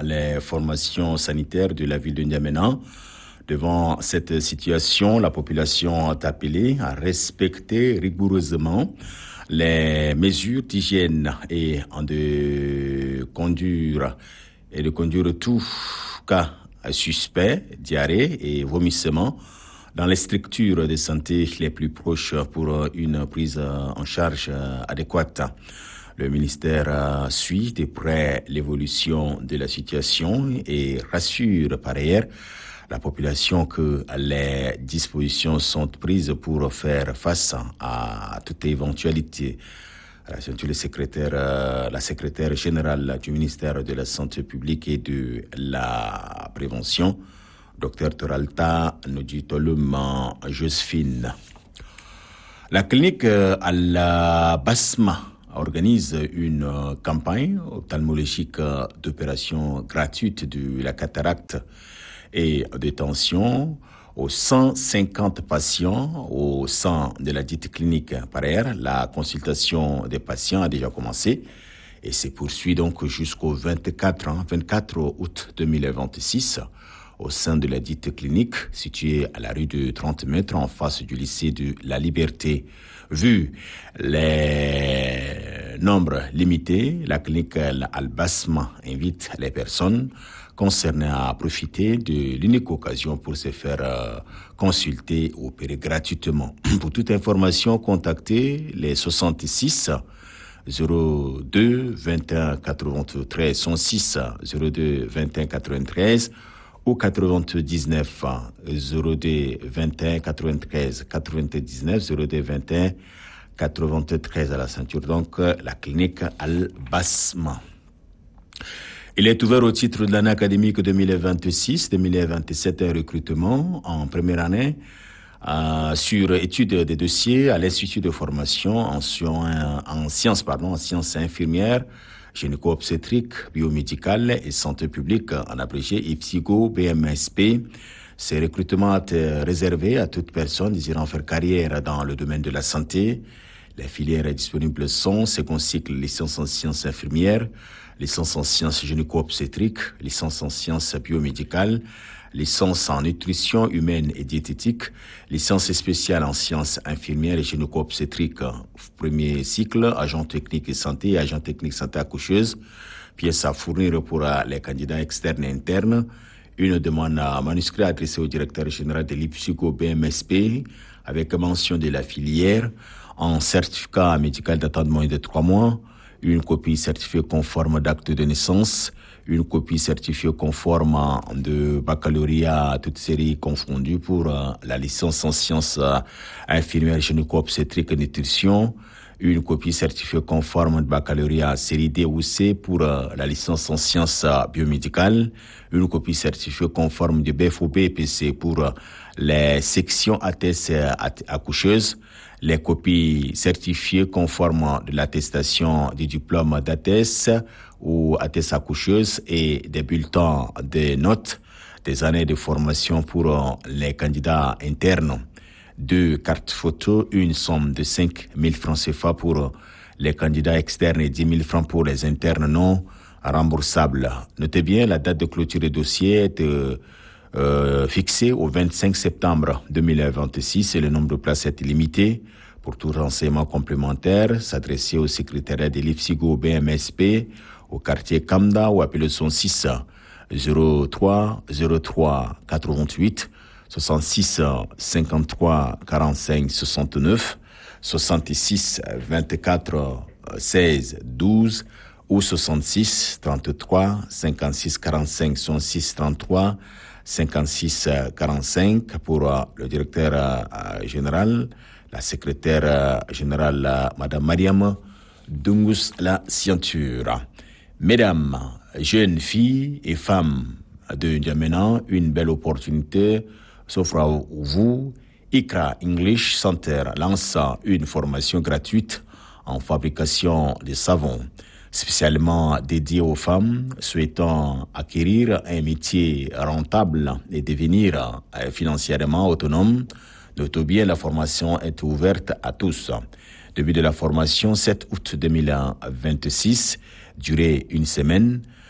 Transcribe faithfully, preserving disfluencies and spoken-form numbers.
les formations sanitaires de la ville de N'Djamena. Devant cette situation, la population est appelée à respecter rigoureusement les mesures d'hygiène et de conduire et de conduire tout cas suspect, diarrhée et vomissement dans les structures de santé les plus proches pour une prise en charge adéquate. Le ministère suit de près l'évolution de la situation et rassure par ailleurs la population que les dispositions sont prises pour faire face à toute éventualité. Le secrétaire, la secrétaire générale du ministère de la Santé publique et de la Prévention, Docteur Toralta, nous dit Tolum Josephine. La clinique Al-Basma organise une campagne ophtalmologique d'opération gratuite de la cataracte et de tension aux cent cinquante patients au sein de la dite clinique. Par ailleurs, la consultation des patients a déjà commencé et se poursuit donc jusqu'au vingt-quatre août deux mille vingt-six au sein de la dite clinique située à la rue de trente mètres en face du lycée de la Liberté. Vu les nombres limités, la clinique Al-Basma invite les personnes concernées à profiter de l'unique occasion pour se faire euh, consulter ou opérer gratuitement. Pour toute information, contactez les soixante-six zéro deux vingt et un quatre-vingt-treize soixante-six zéro deux vingt et un quatre-vingt-treize ou quatre-vingt-dix-neuf zéro deux vingt et un quatre-vingt-treize quatre-vingt-dix-neuf zéro deux vingt et un quatre-vingt-treize à la ceinture. Donc, la clinique Al-Basma. Il est ouvert au titre de l'année académique deux mille vingt-six deux mille vingt-sept un recrutement en première année euh, sur études des dossiers à l'Institut de formation en, en, en sciences, pardon, en sciences infirmières, gynéco-obstétrique, biomédicale et santé publique, en abrégé I P S I G O B M S P. Ce recrutement est réservé à toute personne désirant faire carrière dans le domaine de la santé. Les filières disponibles sont second cycle, licence en sciences infirmières, licence en sciences gynéco-obstétriques, licence en sciences biomédicales, licence en nutrition humaine et diététique, licence spéciale en sciences infirmières et gynéco-obstétriques. Premier cycle, agent technique et santé, agent technique santé accoucheuse, pièces à fournir pour les candidats externes et internes. Une demande à manuscrit adressée au directeur général de l'I P S I G O B M S P avec mention de la filière, en certificat médical datant de moins de trois mois, une copie certifiée conforme d'acte de naissance, une copie certifiée conforme de baccalauréat, toutes séries confondues pour la licence en sciences infirmières, gynéco-obstétriques et nutrition, une copie certifiée conforme de baccalauréat série D ou C pour la licence en sciences biomédicales, une copie certifiée conforme de B F O B P C pour les sections A T S accoucheuses, les copies certifiées conformes de l'attestation du diplôme d'A T S ou A T S accoucheuse et des bulletins de notes des années de formation pour les candidats internes. Deux cartes photos, une somme de cinq mille francs C F A pour les candidats externes et dix mille francs pour les internes non remboursables. Notez bien, la date de clôture des dossiers est euh, euh, fixée au vingt-cinq septembre deux mille vingt-six et le nombre de places est limité. Pour tout renseignement complémentaire, s'adresser au secrétariat de l'I P S I G O B M S P au quartier Kamda ou appeler son six zéro trois zéro trois quatre-vingt-huit soixante-six cinquante-trois quarante-cinq soixante-neuf soixante-six vingt-quatre seize douze ou soixante-six trente-trois cinquante-six quarante-cinq soixante-six trente-trois cinquante-six quarante-cinq pour le directeur général, la secrétaire générale Madame Mariam Dungus La Scienture. Mesdames, jeunes filles et femmes de N'Djamena, une belle opportunité s'offre à vous. ICRA English Center lance une formation gratuite en fabrication de savons, spécialement dédiée aux femmes souhaitant acquérir un métier rentable et devenir financièrement autonome. Notez bien, la formation est ouverte à tous. Début de la formation, sept août deux mille vingt-six, durée une semaine.